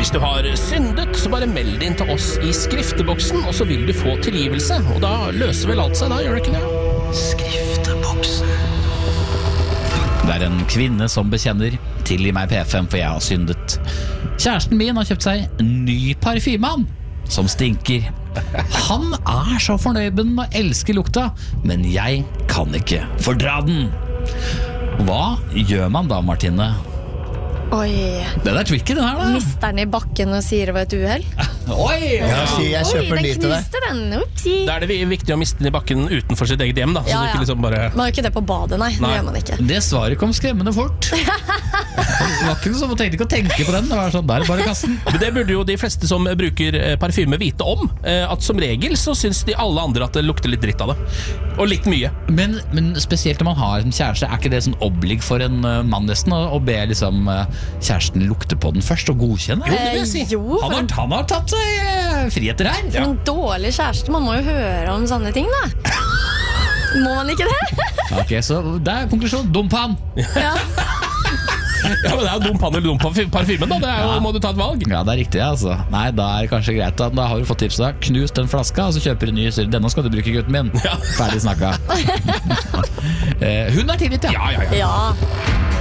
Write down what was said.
Hvis du har syndet, så bare meld det inn til oss i skrifteboksen, og så vil du få tilgivelse. Og da løser vel alt seg da, gjør det ikke det? Skrifteboksen. Det er en kvinne som bekjenner. Tilgi meg P5, for jeg har syndet. Kjæresten min har kjøpt seg ny parfyme, som stinker. Han er så fornøyd med den og elsker lukta, men jeg kan ikke fordra den. Hva gjør man da, Martine? Oi. Den er tricky, den her da. Mister den i bakken og sier det var et uheld? Oi! Jeg kjøper den dit til deg. Den, upsi. Da er det viktig å miste den i bakken utenfor sitt eget hjem da. Så Ja, det ikke liksom bare... Man gjør ikke det på badet, nei. Det gjør man ikke. Det svaret kom skremmende fort. Det var ikke noe sånn, man tenkte ikke å tenke på den. Det var sånn, der er bare kassen. Men det burde jo de fleste som bruker parfyme vite om. At som regel så synes de alle andre at det lukter litt dritt av det. Og litt mye. Men spesielt når man har en kjæreste, er ikke det sånn oblig for en mann nesten å be liksom kjæresten lukte på den først og godkjenne? Jo, det vil jeg si. Jo, Han har tatt seg friheter her. for en dårlig kjæreste. Man må jo høre om sånne ting, da. Må man ikke det? Ok, så det er konklusjon. Dump han. Ja. Ja, men det er jo dum pann eller dum parfymen da. Det er jo, må du ta et valg. Ja, det er riktig, altså. Nei, da er det kanskje greit da. Da har du fått tipset da. Knus den flaska, og så kjøper du ny. Denne skal du bruke, gutten min. Ja. Ferdig snakka. Hun er tilgitt, ja. Ja. Ja.